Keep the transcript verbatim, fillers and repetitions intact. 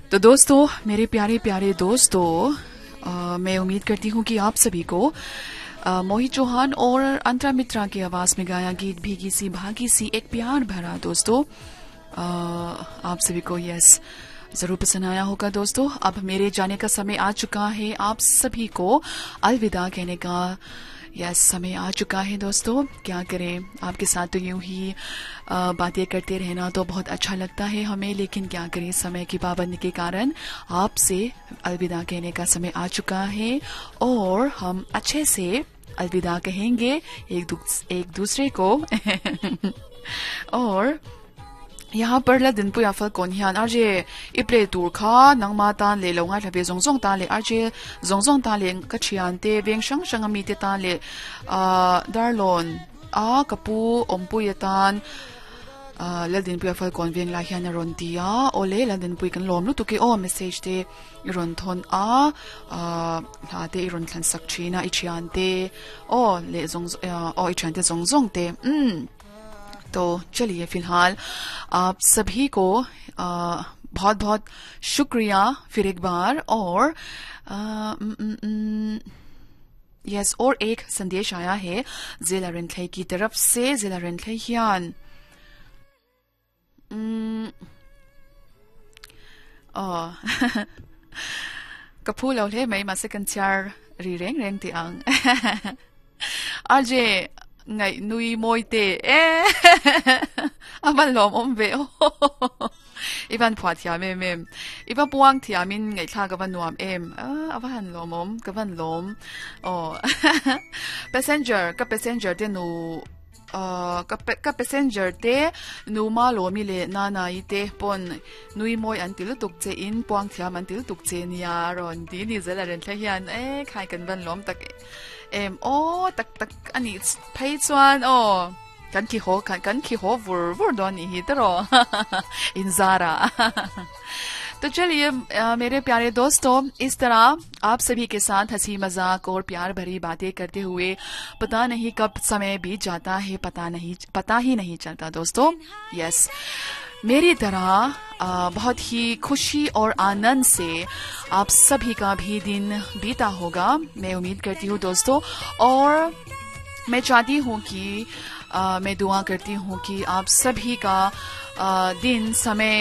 तो दोस्तों, मेरे प्यारे प्यारे दोस्तों, आ, मैं उम्मीद करती हूँ कि आप सभी को आ, मोहित चौहान और अंतरा मित्रा की आवाज में गाया गीत भीगी सी भागी सी एक प्यार भरा दोस्तों आ, आप सभी को यस जरूर पसंद आया होगा दोस्तों। अब मेरे जाने का समय आ चुका है, आप सभी को अलविदा कहने का यस समय आ चुका है दोस्तों। क्या करें, आपके साथ तो यूं ही बातें करते रहना तो बहुत अच्छा लगता है हमें, लेकिन क्या करें, समय की पाबंदी के कारण आपसे अलविदा कहने का समय आ चुका है और हम अच्छे से अलविदा कहेंगे एक, दूस, एक दूसरे को और यहाँ पर ला दिन पुया फल कोन हियान अर्जे इप्ले टूर खा नंग मा तान ले लोंगा लबे जोंग जोंग तान ले अर्जे जोंग जोंग तान ले कचियान ते वेंग शंग शंग मी ते तान ले आ दारलोन आ कपू ओमपु यतान आ ला दिन पुया फल कोन वेंग ला हियान रोंतिया ओले ला दिन पुय kan lom lu tuke o message te ron thon a a la te ron thlan sak china ichian te o le zong o ichian te zong zong te um तो चलिए फिलहाल आप सभी को आ, बहुत बहुत शुक्रिया फिर एक बार और आ, न, न, न, यस और एक संदेश आया है जिला रेंथले की तरफ से। जिला रेंथले हियान कपूल औले मैं मासे कंचार रिरेंग रेंग तियांग आजे ngay nui moite eh aban lom om ve iban phwathia me me iba puang thia min ngai thla ka ban nuam em aban lom om ka ban lom oh passenger ka passenger te nu uh ka ka passenger te nu ma lo mi le na na i te pon nui moi an til tuk che in puang thia man til tuk che nia ron di ni zela ren thla hian eh khai kan ban lom tak em oh tak tak ani phai chuan oh kan ki ho kan kan ki ho vur vur don ni hi tro in zara तो चलिए मेरे प्यारे दोस्तों, इस तरह आप सभी के साथ हंसी मजाक और प्यार भरी बातें करते हुए पता नहीं कब समय बीत जाता है, पता नहीं पता ही नहीं चलता दोस्तों। यस, मेरी तरह आ, बहुत ही खुशी और आनंद से आप सभी का भी दिन बीता होगा, मैं उम्मीद करती हूँ दोस्तों। और मैं चाहती हूँ कि आ, मैं दुआ करती हूँ कि आप सभी का आ, दिन समय